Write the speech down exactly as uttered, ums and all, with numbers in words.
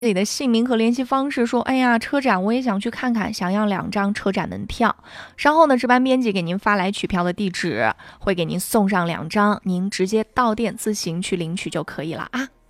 自己的姓名和联系方式，说：“哎呀，车展我也想去看看，想要两张车展门票。”稍后呢，值班编辑给您发来取票的地址，会给您送上两张，您直接到店自行去领取就可以了啊。